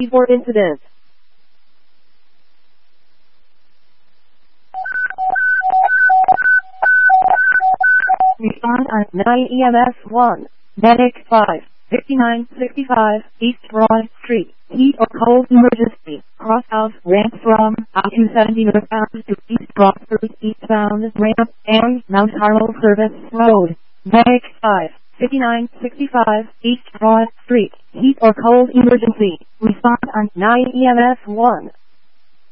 64 incident. Respond on 9 EMS 1. Medic 5. 5965 East Broad Street. Heat or cold emergency. Cross house ramp from I-270 northbound to East Broad Street eastbound ramp and Mount Carmel Service Road. Medic 5. 5965 East Broad Street. Heat or cold emergency. Respond on 9 EMS 1.